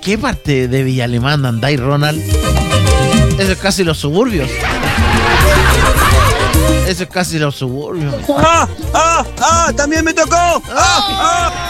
qué parte de Villa Alemana andáis, Ronald? Eso es casi los suburbios. Eso es casi los suburbios. ¡Ah! ¡Ah! ¡Ah! ¡También me tocó! ¡Ah! ¡Ah!